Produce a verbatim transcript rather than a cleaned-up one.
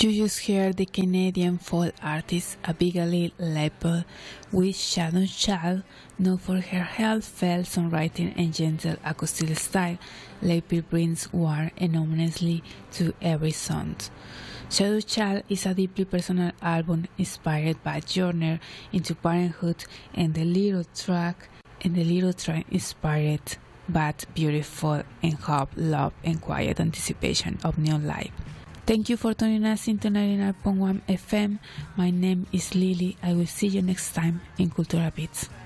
You just heard the Canadian folk artist Abigail Lepel with Shadow Child, known for her heartfelt songwriting and gentle acoustic style. Lepel brings warmth and ominously to every song. Shadow Child is a deeply personal album inspired by journey into parenthood, and the little track and the little track inspired but beautiful and hope, love, and quiet anticipation of new life. Thank you for tuning us into ninety-nine point one F M. My name is Lily. I will see you next time in Cultura Beats.